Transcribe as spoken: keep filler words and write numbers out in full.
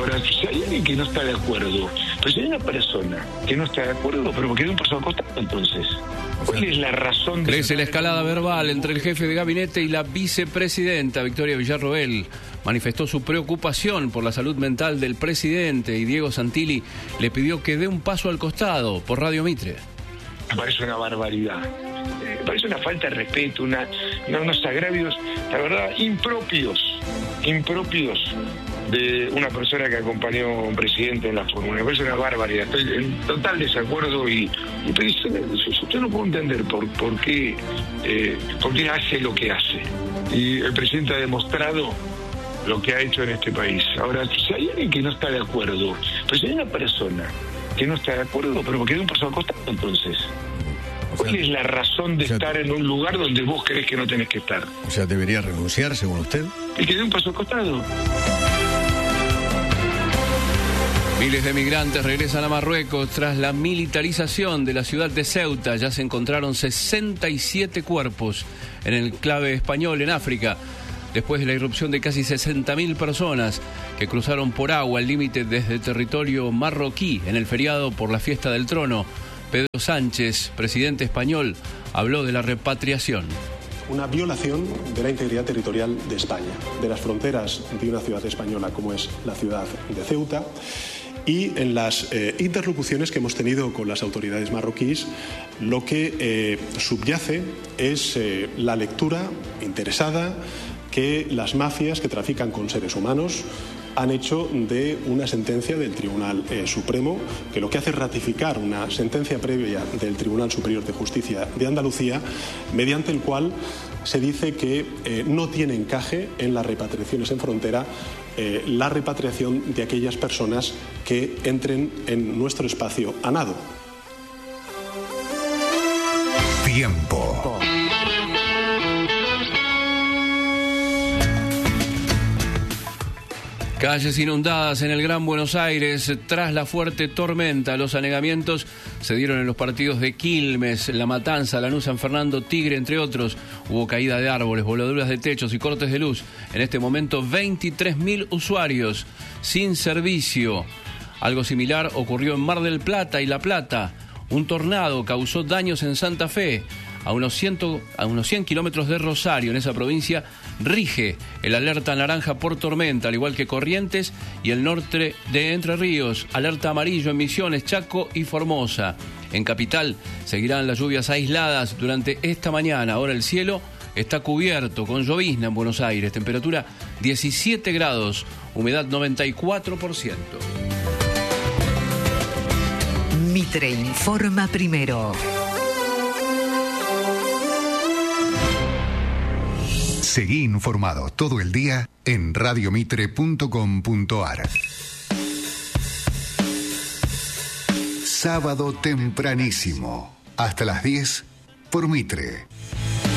Ahora, si hay alguien que no está de acuerdo, pues si hay una persona que no está de acuerdo, pero porque de un paso al costado, entonces, ¿cuál es la razón de...? Crece la escalada verbal entre el jefe de gabinete y la vicepresidenta. Victoria Villarroel manifestó su preocupación por la salud mental del presidente y Diego Santilli le pidió que dé un paso al costado por Radio Mitre. Me parece una barbaridad, me parece una falta de respeto, una, unos agravios, la verdad, impropios, impropios de una persona que acompañó a un presidente en la fórmula. Me parece una barbaridad, estoy en total desacuerdo y, y pero yo no puedo entender por, por, qué, eh, por qué hace lo que hace. Y el presidente ha demostrado lo que ha hecho en este país. Ahora, si hay alguien que no está de acuerdo, pues si hay una persona que no está de acuerdo, pero porque de un paso al costado, entonces, ¿cuál es la razón de o sea, estar en un lugar donde vos crees que no tenés que estar? O sea, ¿debería renunciar, según usted? Y que dé un paso al costado. Miles de migrantes regresan a Marruecos tras la militarización de la ciudad de Ceuta. Ya se encontraron sesenta y siete cuerpos en el enclave español en África, después de la irrupción de casi sesenta mil personas que cruzaron por agua el límite desde territorio marroquí en el feriado por la fiesta del trono. Pedro Sánchez, presidente español, habló de la repatriación. Una violación de la integridad territorial de España, de las fronteras de una ciudad española como es la ciudad de Ceuta. Y en las eh, interlocuciones que hemos tenido con las autoridades marroquíes, lo que eh, subyace es eh, la lectura interesada que las mafias que trafican con seres humanos han hecho de una sentencia del Tribunal eh, Supremo, que lo que hace es ratificar una sentencia previa del Tribunal Superior de Justicia de Andalucía, mediante el cual se dice que eh, no tiene encaje en las repatriaciones en frontera eh, la repatriación de aquellas personas que entren en nuestro espacio a nado. Tiempo. Calles inundadas en el Gran Buenos Aires tras la fuerte tormenta. Los anegamientos se dieron en los partidos de Quilmes, La Matanza, Lanús, San Fernando, Tigre, entre otros. Hubo caída de árboles, voladuras de techos y cortes de luz. En este momento, veintitrés mil usuarios sin servicio. Algo similar ocurrió en Mar del Plata y La Plata. Un tornado causó daños en Santa Fe. A unos, cien, a unos cien kilómetros de Rosario, en esa provincia, rige el alerta naranja por tormenta, al igual que Corrientes y el norte de Entre Ríos. Alerta amarillo en Misiones, Chaco y Formosa. En Capital seguirán las lluvias aisladas durante esta mañana. Ahora el cielo está cubierto con llovizna en Buenos Aires. Temperatura diecisiete grados, humedad noventa y cuatro por ciento. Mitre informa primero. Seguí informado todo el día en radio mitre punto com punto ar. Sábado tempranísimo, hasta las diez por Mitre.